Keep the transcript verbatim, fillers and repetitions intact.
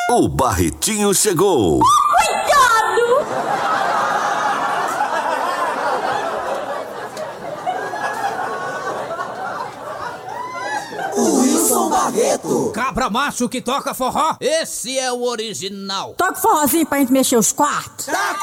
O Barretinho chegou. Cuidado! O Wilson Barreto. Cabra macho que toca forró, esse é o original. Toca forrozinho pra gente mexer os quartos. Tá